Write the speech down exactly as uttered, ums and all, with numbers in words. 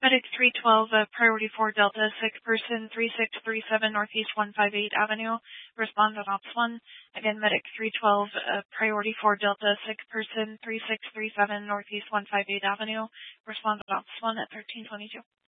Medic three twelve, uh, priority four Delta, sick person three six three seven Northeast one fifty-eight Avenue, respond on Ops one. Again, Medic three twelve, uh, priority four Delta, sick person three six three seven Northeast one fifty-eight Avenue, respond on Ops one at thirteen twenty-two.